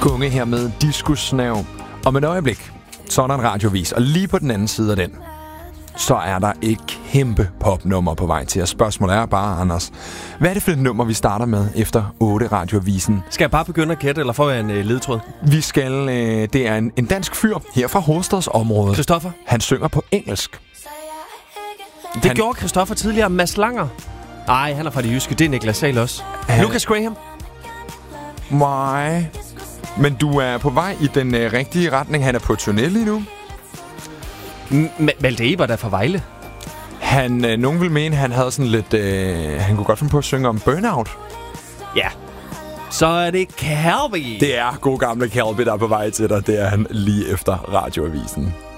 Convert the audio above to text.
Gunge her med Diskusnav. Om et øjeblik, så er der en radiovis, og lige på den anden side af den, så er der et kæmpe popnummer på vej til. Og spørgsmålet er bare, Anders, hvad er det for et nummer, vi starter med efter 8 radiovisen? Skal jeg bare begynde at gætte, eller får jeg en ledtråd? Vi skal, det er en dansk fyr her fra hovedstadsområdet. Christoffer? Han synger på engelsk. Det gjorde Christoffer tidligere. Mads Langer? Nej, han er fra det jyske. Det er Niklas Sahl også. Lucas Graham? Nej. Men du er på vej i den rigtige retning. Han er på turné lige nu. Malte Ebert er fra Vejle. Nogen vil mene, han havde sådan lidt... han kunne godt finde på at synge om burnout. Ja. Så er det Calby. Det er god gamle Calby, der er på vej til dig. Det er han lige efter radioavisen.